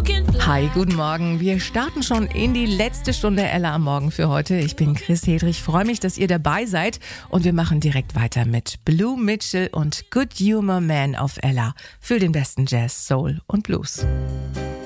Hi, guten Morgen. Wir starten schon in die letzte Stunde Ella am Morgen für heute. Ich bin Chris Hedrich, freue mich, dass ihr dabei seid und wir machen direkt weiter mit Blue Mitchell und Good Humor Man auf Ella für den besten Jazz, Soul und Blues.